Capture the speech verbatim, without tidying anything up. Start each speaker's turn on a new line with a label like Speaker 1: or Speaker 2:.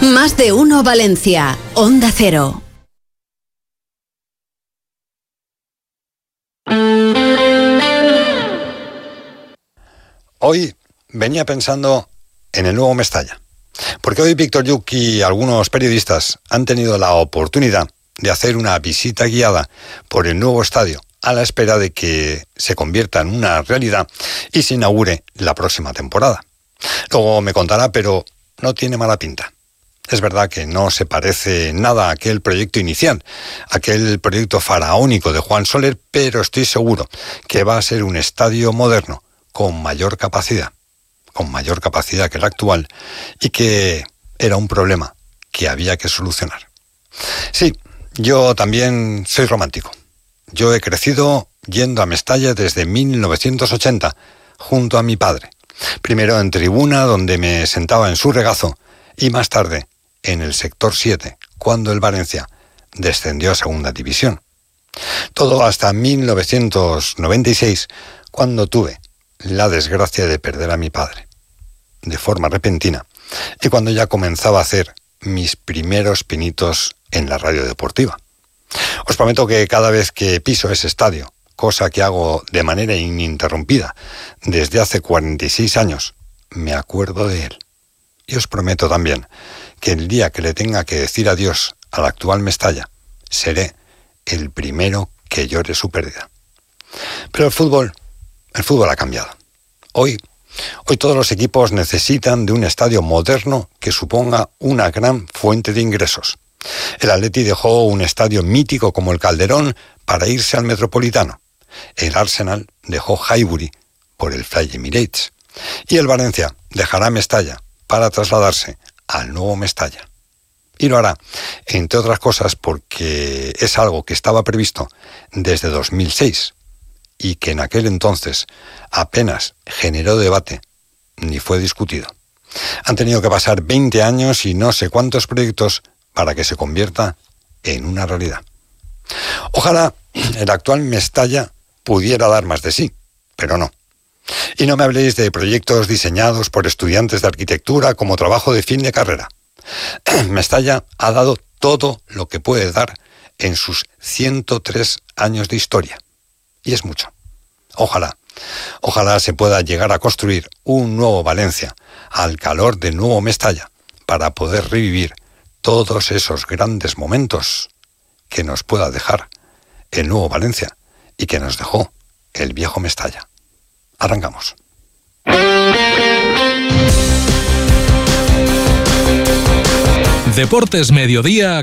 Speaker 1: Más de uno Valencia, Onda Cero.
Speaker 2: Hoy venía pensando en el nuevo Mestalla, porque hoy Víctor Lluch y algunos periodistas han tenido la oportunidad de hacer una visita guiada por el nuevo estadio a la espera de que se convierta en una realidad y se inaugure la próxima temporada. Luego me contará, pero no tiene mala pinta. Es verdad que no se parece nada a aquel proyecto inicial, aquel proyecto faraónico de Juan Soler, pero estoy seguro que va a ser un estadio moderno, con mayor capacidad, con mayor capacidad que el actual, y que era un problema que había que solucionar. Sí, yo también soy romántico. Yo he crecido yendo a Mestalla desde mil novecientos ochenta, junto a mi padre. Primero en tribuna, donde me sentaba en su regazo, y más tarde en el sector siete, cuando el Valencia descendió a segunda división. Todo hasta mil novecientos noventa y seis, cuando tuve la desgracia de perder a mi padre, de forma repentina, y cuando ya comenzaba a hacer mis primeros pinitos en la radio deportiva. Os prometo que cada vez que piso ese estadio, cosa que hago de manera ininterrumpida desde hace cuarenta y seis años, me acuerdo de él. Y os prometo también que el día que le tenga que decir adiós al actual Mestalla, seré el primero que llore su pérdida. Pero el fútbol, el fútbol ha cambiado. Hoy, hoy todos los equipos necesitan de un estadio moderno que suponga una gran fuente de ingresos. El Atleti dejó un estadio mítico como el Calderón para irse al Metropolitano. El Arsenal dejó Highbury por el Fly Emirates. Y el Valencia dejará Mestalla para trasladarse al nuevo Mestalla. Y lo hará, entre otras cosas, porque es algo que estaba previsto desde dos mil seis y que en aquel entonces apenas generó debate ni fue discutido. Han tenido que pasar veinte años y no sé cuántos proyectos para que se convierta en una realidad. Ojalá el actual Mestalla pudiera dar más de sí, pero no. Y no me habléis de proyectos diseñados por estudiantes de arquitectura como trabajo de fin de carrera. Mestalla ha dado todo lo que puede dar en sus ciento tres años de historia. Y es mucho. Ojalá, ojalá se pueda llegar a construir un nuevo Valencia al calor del nuevo Mestalla para poder revivir todos esos grandes momentos que nos pueda dejar el nuevo Valencia y que nos dejó el viejo Mestalla. Arrancamos.
Speaker 3: Deportes Mediodía